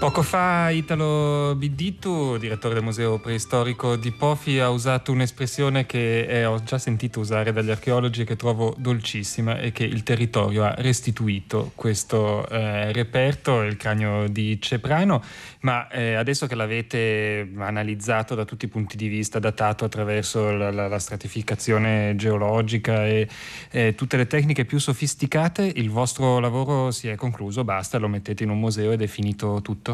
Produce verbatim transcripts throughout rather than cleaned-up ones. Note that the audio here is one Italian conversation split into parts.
Poco fa Italo Biddittu, direttore del Museo Preistorico di Pofi, ha usato un'espressione che eh, ho già sentito usare dagli archeologi e che trovo dolcissima, e che il territorio ha restituito questo eh, reperto, il cranio di Ceprano. Ma eh, adesso che l'avete analizzato da tutti i punti di vista, datato attraverso la, la, la stratificazione geologica e eh, tutte le tecniche più sofisticate, il vostro lavoro si è concluso, basta, lo mettete in un museo ed è finito tutto?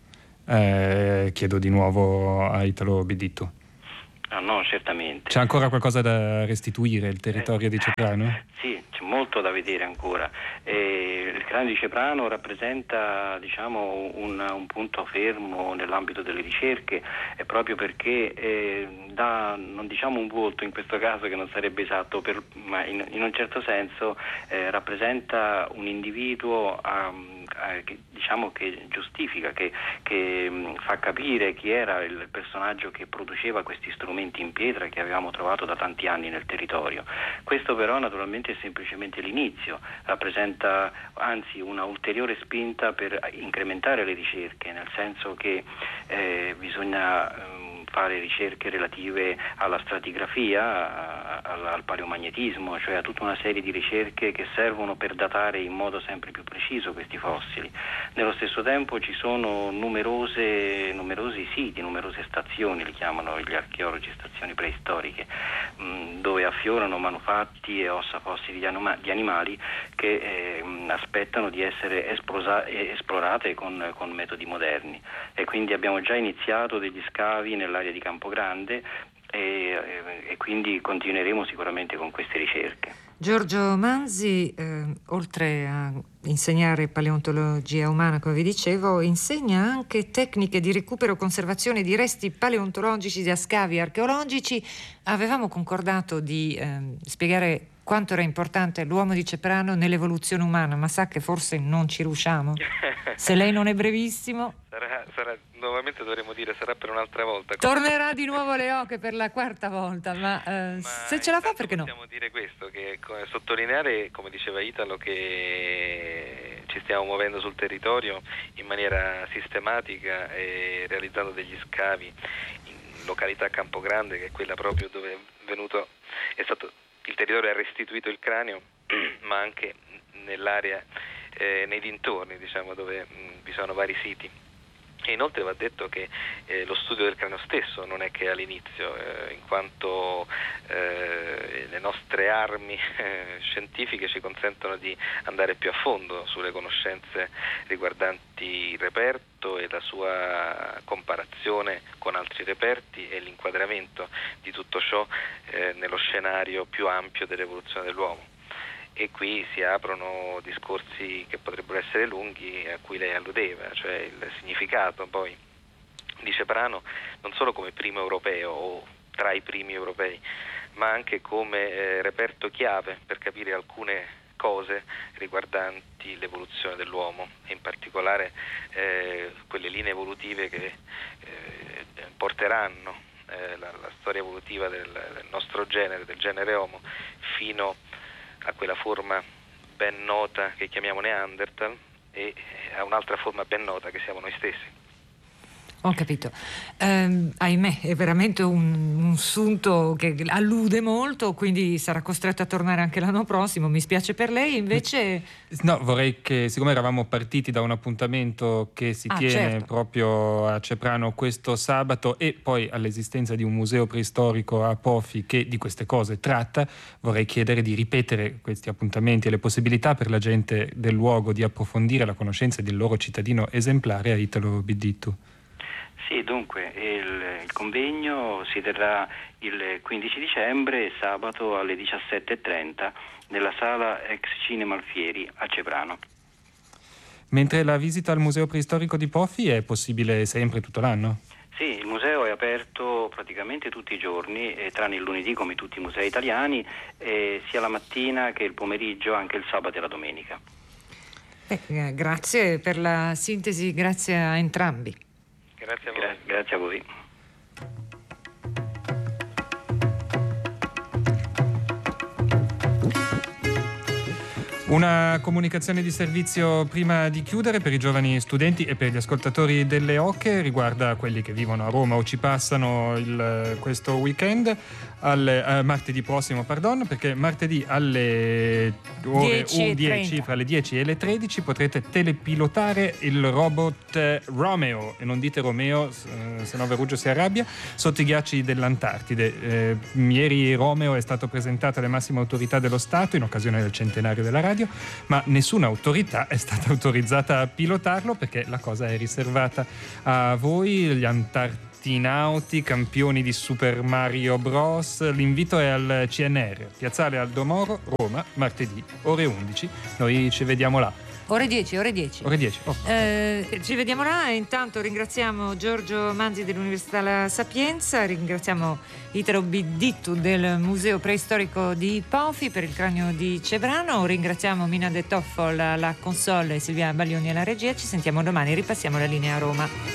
Eh, chiedo di nuovo a Italo Biddittu. No, no, certamente. C'è ancora qualcosa da restituire, il territorio eh, di Ceprano? Sì, c'è molto da vedere ancora. Eh, il cranio di Ceprano rappresenta, diciamo, un, un punto fermo nell'ambito delle ricerche, eh, proprio perché eh, dà, non diciamo un volto in questo caso che non sarebbe esatto, per, ma in, in un certo senso eh, rappresenta un individuo um, eh, che, diciamo, che giustifica, che, che um, fa capire chi era il personaggio che produceva questi strumenti in pietra che avevamo trovato da tanti anni nel territorio. Questo però naturalmente è semplicemente l'inizio, rappresenta anzi una ulteriore spinta per incrementare le ricerche, nel senso che eh, bisogna eh, fare ricerche relative alla stratigrafia, al, al paleomagnetismo, cioè a tutta una serie di ricerche che servono per datare in modo sempre più preciso questi fossili. Nello stesso tempo ci sono numerose, numerosi siti, numerose stazioni, li chiamano gli archeologi stazioni preistoriche, mh, dove affiorano manufatti e ossa fossili di, anima, di animali che eh, aspettano di essere esplosa, esplorate con, con metodi moderni. E quindi abbiamo già iniziato degli scavi nell'area di Campogrande e, e, e quindi continueremo sicuramente con queste ricerche. Giorgio Manzi, eh, oltre a insegnare paleontologia umana, come vi dicevo, insegna anche tecniche di recupero e conservazione di resti paleontologici da scavi archeologici. Avevamo concordato di eh, spiegare quanto era importante l'uomo di Ceprano nell'evoluzione umana, ma sa che forse non ci riusciamo? Se lei non è brevissimo... Sarà, sarà, nuovamente dovremo dire, sarà per un'altra volta. Tornerà di nuovo alle oche per la quarta volta, ma, eh, ma se ce la fa, perché no? Possiamo dire questo, che sottolineare, come diceva Italo, che ci stiamo muovendo sul territorio in maniera sistematica e realizzando degli scavi in località Campogrande, che è quella proprio dove è venuto, è stato... il territorio ha restituito il cranio, ma anche nell'area, eh, nei dintorni, diciamo, dove mh, vi sono vari siti. E inoltre va detto che eh, lo studio del cranio stesso non è che all'inizio, eh, in quanto eh, le nostre armi eh, scientifiche ci consentono di andare più a fondo sulle conoscenze riguardanti il reperto e la sua comparazione con altri reperti e l'inquadramento di tutto ciò eh, nello scenario più ampio dell'evoluzione dell'uomo. E qui si aprono discorsi che potrebbero essere lunghi, a cui lei alludeva, cioè il significato poi di Ceprano non solo come primo europeo o tra i primi europei, ma anche come eh, reperto chiave per capire alcune cose riguardanti l'evoluzione dell'uomo e in particolare eh, quelle linee evolutive che eh, porteranno eh, la, la storia evolutiva del, del nostro genere, del genere Homo, fino a quella forma ben nota che chiamiamo Neanderthal e a un'altra forma ben nota che siamo noi stessi. Ho capito. Eh, ahimè, è veramente un, un sunto che allude molto, quindi sarà costretto a tornare anche l'anno prossimo. Mi spiace per lei, invece... No, vorrei che, siccome eravamo partiti da un appuntamento che si ah, tiene certo. proprio a Ceprano questo sabato e poi all'esistenza di un museo preistorico a Pofi che di queste cose tratta, vorrei chiedere di ripetere questi appuntamenti e le possibilità per la gente del luogo di approfondire la conoscenza del loro cittadino esemplare a Italo Biddittu. Sì, dunque il, il convegno si terrà il quindici dicembre, sabato alle diciassette e trenta, nella sala ex Cinema Alfieri a Ceprano. Mentre la visita al Museo Preistorico di Pofi è possibile sempre tutto l'anno? Sì, il museo è aperto praticamente tutti i giorni, eh, tranne il lunedì come tutti i musei italiani, eh, sia la mattina che il pomeriggio, anche il sabato e la domenica. Eh, grazie per la sintesi, grazie a entrambi. Grazie a voi. Gra- grazie a voi. Una comunicazione di servizio prima di chiudere per i giovani studenti e per gli ascoltatori delle Oche, riguarda quelli che vivono a Roma o ci passano il, questo weekend, alle, eh, martedì prossimo, pardon, perché martedì alle ore dieci, fra le dieci e le tredici, potrete telepilotare il robot Romeo, e non dite Romeo, eh, se no Verugio si arrabbia, sotto i ghiacci dell'Antartide. Eh, ieri Romeo è stato presentato alle massime autorità dello Stato in occasione del centenario della radio, ma nessuna autorità è stata autorizzata a pilotarlo, perché la cosa è riservata a voi, gli antartinauti, campioni di Super Mario Bros. L'invito è al C N R, Piazzale Aldo Moro, Roma, martedì, ore undici. Noi ci vediamo là. Ore dieci, ore dieci. Ore dieci. Oh. Eh, ci vediamo là e intanto ringraziamo Giorgio Manzi dell'Università La Sapienza, ringraziamo Italo Biddittu del Museo Preistorico di Pofi per il cranio di Cebrano, ringraziamo Mina De Toffol alla console e Silvia Baglioni alla regia. Ci sentiamo domani, ripassiamo la linea a Roma.